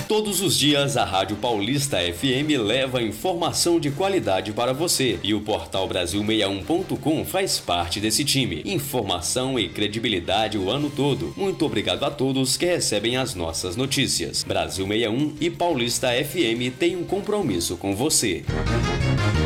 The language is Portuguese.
Todos os dias a Rádio Paulista FM leva informação de qualidade para você e o portal Brasil61.com faz parte desse time. Informação e credibilidade o ano todo. Muito obrigado a todos que recebem as nossas notícias. Brasil 61 e Paulista FM têm um compromisso com você.